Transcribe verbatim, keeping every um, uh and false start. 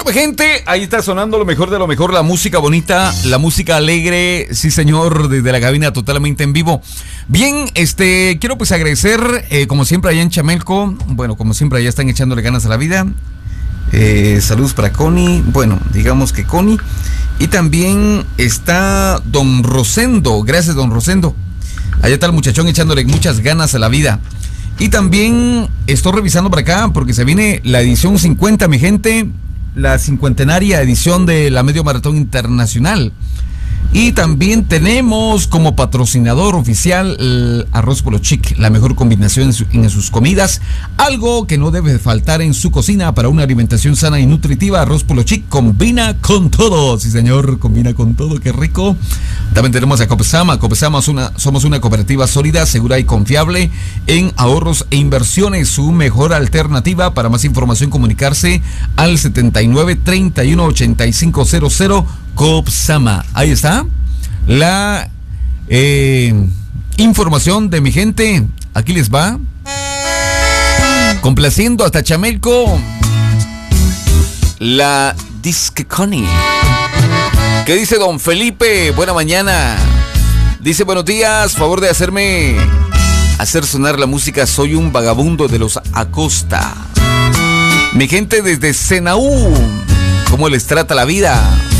pues gente, ahí está sonando lo mejor de lo mejor, la música bonita, la música alegre, sí señor, desde la cabina totalmente en vivo. Bien, este, quiero pues agradecer, eh, como siempre allá en Chamelco, bueno, como siempre allá están echándole ganas a la vida. Eh, saludos para Connie, bueno, digamos que Connie. Y también está Don Rosendo, gracias Don Rosendo. Allá está el muchachón echándole muchas ganas a la vida. Y también estoy revisando por acá porque se viene la edición cincuenta, mi gente, la cincuentenaria edición de la Medio Maratón Internacional. Y también tenemos como patrocinador oficial el Arroz Polo Chic, la mejor combinación en, su, en sus comidas, algo que no debe faltar en su cocina para una alimentación sana y nutritiva. Arroz Polo Chic combina con todo, sí señor, combina con todo, qué rico. También tenemos a Copesama. Copesama es una, somos una cooperativa sólida, segura y confiable en ahorros e inversiones, su mejor alternativa. Para más información comunicarse al setenta y nueve, treinta y uno, ochenta y cinco cero cero. Copsama, ahí está la eh, información de mi gente. Aquí les va, complaciendo hasta Chamelco, la Disque Connie. ¿Qué dice don Felipe? Buena mañana. Dice buenos días, favor de hacerme hacer sonar la música. Soy un vagabundo de los Acosta. Mi gente desde Senaú, ¿cómo les trata la vida?